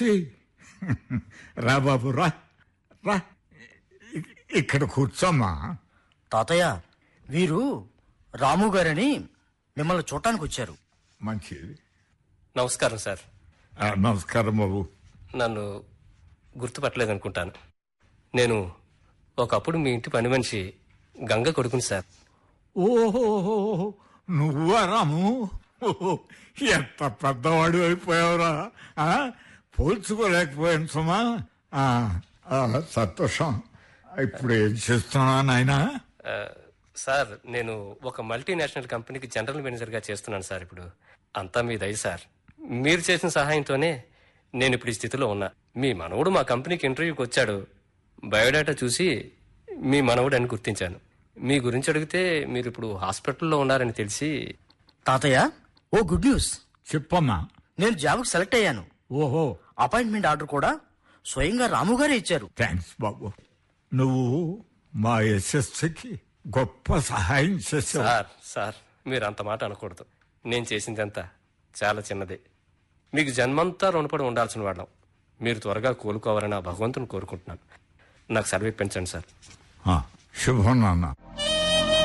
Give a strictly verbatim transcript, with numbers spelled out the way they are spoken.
వంశీ రా బాబు రా రా ఇ- ఇక్కడ కూర్చోమ్మా. తాతయ్య, వీరు రాము గారని మిమ్మల్ని చూడటానికి వచ్చారు. మంచిది. నమస్కారం సార్. ఆ, నమస్కారం బాబు. నన్ను గుర్తుపట్టలేదనుకుంటాను. నేను ఒకప్పుడు మీ ఇంటి పని మనిషి గంగ కొడుకుని సార్. ఓహో నువ్వా రాము? ఓహో, ఎంత పెద్దవాడు అయిపోయావురా. ఆ, పోల్చుకోలేకపోయాను సుమా. ఆ, ఆ, సంతోషం. ఇప్పుడు ఏం చేస్తున్నా నాయనా? ఆ, సార్ నేను ఒక మల్టీనేషనల్ కంపెనీకి జనరల్ మేనేజర్గా చేస్తున్నాను సార్. ఇప్పుడు అంతా మీ దయ సార్. మీరు చేసిన సహాయంతోనే నేను ఇప్పుడు ఈ స్థితిలో ఉన్నా. మీ మనవడు మా కంపెనీకి ఇంటర్వ్యూకి వచ్చాడు. బయోడేటా చూసి మీ మనవడు అని గుర్తించాను. మీ గురించి అడిగితే మీరు ఇప్పుడు హాస్పిటల్లో ఉన్నారని తెలిసి. తాతయ్య, ఓ గుడ్ న్యూస్. చెప్పమ్మా. నేను జాబ్కి సెలెక్ట్ అయ్యాను. ఓహో, అపాయింట్మెంట్ ఆర్డర్ కూడా స్వయంగా రాము గారే ఇచ్చారు. థ్యాంక్స్ బాబు. నువ్వు మా యశస్సుకి గొప్ప సహాయం చేసావు. సార్ సార్ మీరు అంత మాట అనకూడదు. నేను చేసిందంతా చాలా చిన్నదే. మీకు జన్మంతా రుణపడి ఉండాల్సిన వాళ్ళం. మీరు త్వరగా కోలుకోవాలని ఆ భగవంతుని కోరుకుంటున్నాను. నాకు సెలవు ఇప్పించండి సార్. ఆ, శుభం నాన్న.